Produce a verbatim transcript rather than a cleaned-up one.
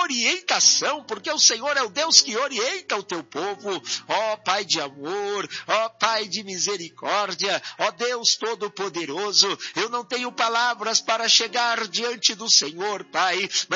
orientação, porque o Senhor é o Deus que orienta o teu povo. Ó Pai de amor, ó Pai de misericórdia, ó Deus Todo-Poderoso, eu não tenho palavras para chegar diante do Senhor, Pai, mas